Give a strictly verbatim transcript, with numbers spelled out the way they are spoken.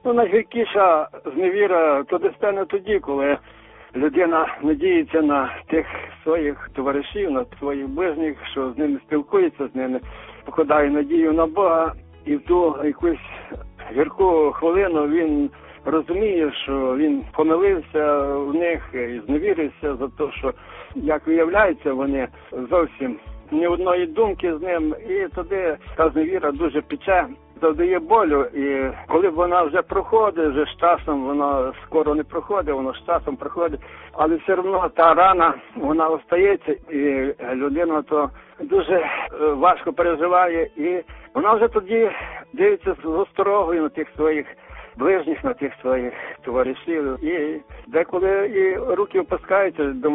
Ну, найгіркіша зневіра то дістане тоді, коли людина надіється на тих своїх товаришів, на своїх ближніх, що з ними спілкується, з ними покладає надію на Бога, і в ту якусь гірку хвилину він розуміє, що він помилився в них і зневірився за те, що, як виявляється, вони зовсім ні одної думки з ним, і тоді та зневіра дуже пече, завдає болю, і коли вона вже проходить, вже з часом, вона скоро не проходить, воно з часом проходить, але все одно та рана, вона остається, і людина то дуже важко переживає, і вона вже тоді дивиться з осторогою на тих своїх ближніх, на тих своїх товаришів, і деколи і руки опускаються,